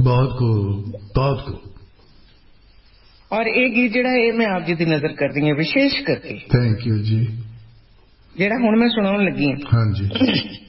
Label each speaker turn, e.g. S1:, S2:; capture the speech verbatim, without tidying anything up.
S1: बहुत खूब बहुत खूब।
S2: और ये गीत जिहड़ा है मैं आप जी की नजर कर रही हूँ विशेष करके।
S1: थैंक यू जी।
S2: जिहड़ा हुण मैं सुनाउण लगी
S1: हाँ जी